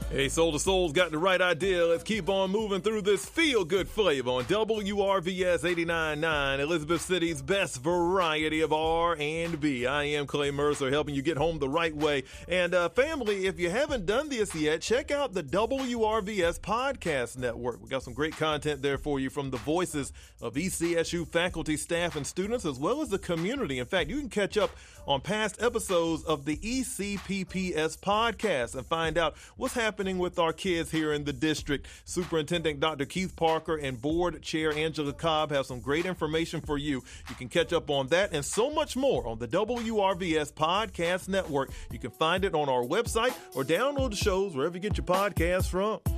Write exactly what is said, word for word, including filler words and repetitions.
Hey, Soul to Soul's got the right idea. Let's keep on moving through this feel-good flavor on W R V S eighty-nine point nine, Elizabeth City's best variety of R and B. I am Clay Mercer, helping you get home the right way. And uh, family, if you haven't done this yet, check out the W R V S Podcast Network. We got some great content there for you from the voices of E C S U faculty, staff, and students, as well as the community. In fact, you can catch up on past episodes of the E C P P S podcast and find out what's happening with our kids here in the district. Superintendent Doctor Keith Parker and Board Chair Angela Cobb have some great information for you. You can catch up on that and so much more on the W R V S Podcast Network. You can find it on our website or download the shows wherever you get your podcasts from.